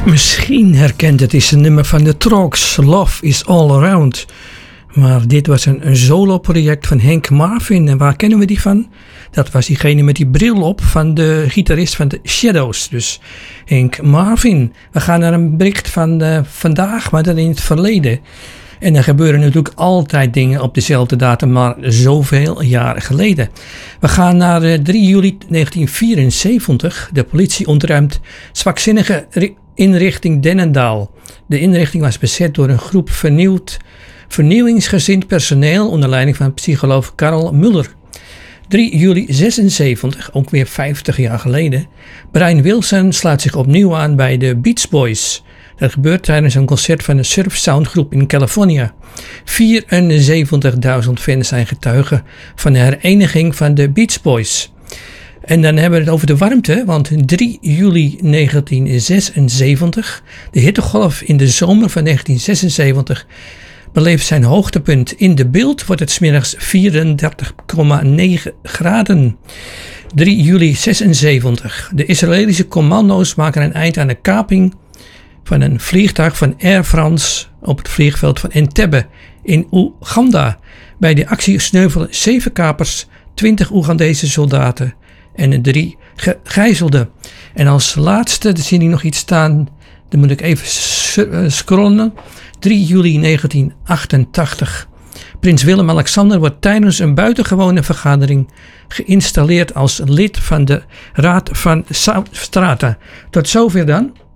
Misschien herkent het is een nummer van de Troggs, Love is All Around. Maar dit was een solo-project van Hank Marvin. En waar kennen we die van? Dat was diegene met die bril op van de gitarist van de Shadows. Dus Hank Marvin. We gaan naar een bericht van vandaag, maar dan in het verleden. En er gebeuren natuurlijk altijd dingen op dezelfde datum, maar zoveel jaren geleden. We gaan naar 3 juli 1974. De politie ontruimt zwakzinnige inrichting Dennendaal. De inrichting was bezet door een groep vernieuwingsgezind personeel onder leiding van psycholoog Karl Muller. 3 juli 76, ook weer 50 jaar geleden. Brian Wilson sluit zich opnieuw aan bij de Beach Boys. Dat gebeurt tijdens een concert van de Surf Sound groep in Californië. 74.000 fans zijn getuigen van de hereniging van de Beach Boys. En dan hebben we het over de warmte, want 3 juli 1976, de hittegolf in de zomer van 1976, beleeft zijn hoogtepunt. In de beeld wordt het 's middags 34,9 graden. 3 juli 76. De Israëlische commando's maken een eind aan de kaping van een vliegtuig van Air France op het vliegveld van Entebbe in Oeganda. Bij de actie sneuvelen 7 kapers, 20 Oegandese soldaten en 3 gegijzelden. En als laatste, er zie ik nog iets staan, dan moet ik even scrollen. 3 juli 1988. Prins Willem-Alexander wordt tijdens een buitengewone vergadering geïnstalleerd als lid van de Raad van Strata. Tot zover dan.